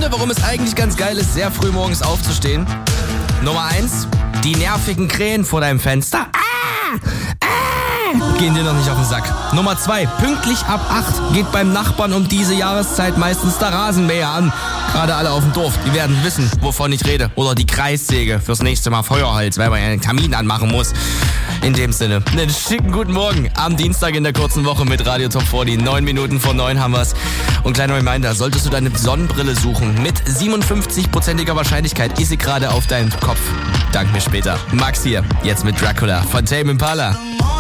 Gründe, warum es eigentlich ganz geil ist, sehr früh morgens aufzustehen. Nummer 1, die nervigen Krähen vor deinem Fenster. Gehen dir noch nicht auf den Sack. Nummer 2, pünktlich ab 8 geht beim Nachbarn um diese Jahreszeit meistens der Rasenmäher an. Gerade alle auf dem Dorf, die werden wissen, wovon ich rede. Oder die Kreissäge fürs nächste Mal Feuerholz, weil man ja einen Kamin anmachen muss. In dem Sinne, einen schicken guten Morgen am Dienstag in der kurzen Woche mit Radio Top 40. 9 Minuten vor 9 haben wir's. Und kleiner Reminder, solltest du deine Sonnenbrille suchen, mit 57%iger Wahrscheinlichkeit ist sie gerade auf deinem Kopf. Dank mir später. Max hier, jetzt mit Dracula von Tame Impala.